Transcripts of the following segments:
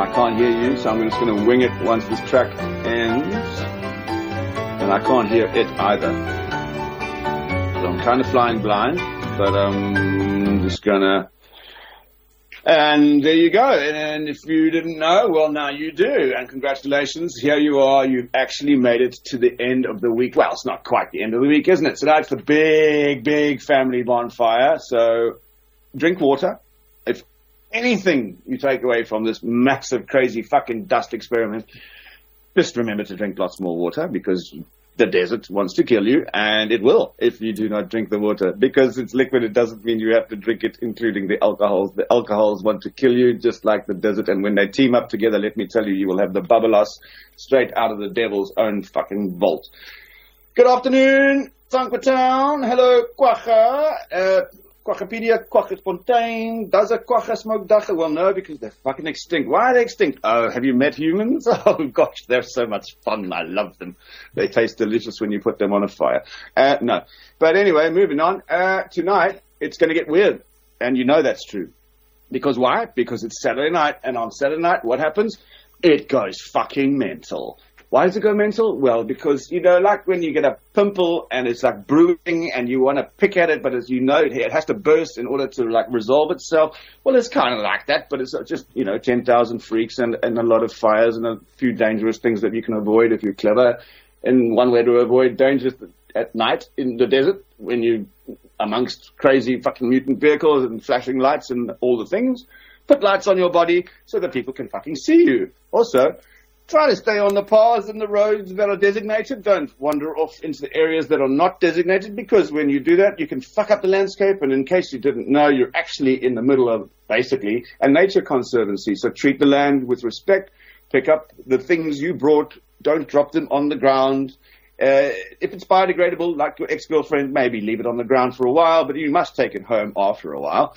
I can't hear you, so I'm just going to wing it once this track ends. And I can't hear it either. So I'm kind of flying blind, but I'm just going to... And there you go. And if you didn't know, well, now you do. And congratulations. Here you are. You've actually made it to the end of the week. Well, it's not quite the end of the week, isn't it? So that's the big, big family bonfire. So drink water. If anything you take away from this massive, crazy fucking dust experiment, just remember to drink lots more water, because the desert wants to kill you, and it will if you do not drink the water. Because it's liquid, it doesn't mean you have to drink it, including the alcohols. The alcohols want to kill you just like the desert, and when they team up together, let me tell you, you will have the bubbelos straight out of the devil's own fucking vault. Good afternoon, Thankwa. Hello, Quagga. Quaggapedia, Quaggasfontein. Does a Quagga smoke dagga? Well, no, because they're fucking extinct. Why are they extinct? Oh, have you met humans? Oh, gosh, they're so much fun. I love them. They taste delicious when you put them on a fire. No. But anyway, moving on. Tonight, it's going to get weird. And you know that's true. Because why? Because it's Saturday night. And on Saturday night, what happens? It goes fucking mental. Why does it go mental? Well, because, you know, like when you get a pimple and it's like brewing and you want to pick at it, but as you know, it has to burst in order to like resolve itself. Well, it's kind of like that, but it's just, you know, 10,000 freaks and a lot of fires and a few dangerous things that you can avoid if you're clever. And one way to avoid dangers at night in the desert, when you amongst crazy fucking mutant vehicles and flashing lights and all the things, put lights on your body so that people can fucking see you. Also, try to stay on the paths and the roads that are designated. Don't wander off into the areas that are not designated, because when you do that, you can fuck up the landscape. And in case you didn't know, you're actually in the middle of, basically, a nature conservancy. So treat the land with respect. Pick up the things you brought. Don't drop them on the ground. If it's biodegradable, like your ex-girlfriend, maybe leave it on the ground for a while, but you must take it home after a while.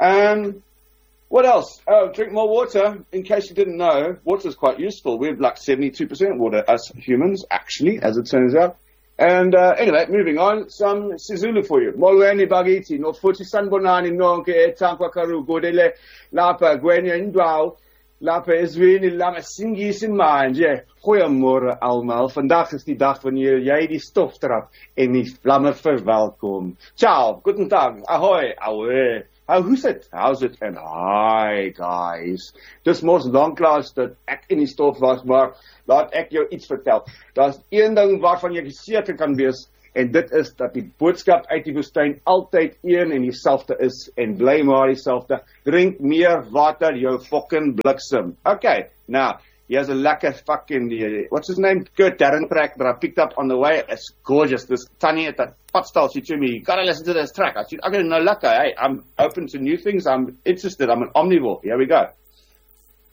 What else? Oh, drink more water. In case you didn't know, water is quite useful. We have like 72% water, us humans, actually, as it turns out. And anyway, moving on, some Sizulu for you. Molweni bagiti, no futhi sanbonani nonke etankwa karu godele lapa gwenya indwau lapa ezweni lama singis in manje. Goeiemôre almal. Vandag is die dag wanneer jy die stof trap en die vlamme verwelkom. Ciao, guten Tag, ahoy, ahoy. How's it? And hi, guys. Dis mos lanklaas dat ek in die stof was, maar laat ek jou iets vertel. Daar's een ding waarvan jy seker kan wees, en dit is dat die boodskap uit die woestyn altyd een en dieselfde is, en bly maar dieselfde. Drink meer water, jou fucking bliksem. Okay, now, here's a lekker fucking, what's his name? Kurt Darren track that I picked up on the way. It's gorgeous. This Tanny at the Potstal, she told me, you gotta listen to this track. I said, okay, no lekker. Hey, I'm open to new things. I'm interested. I'm an omnivore. Here we go.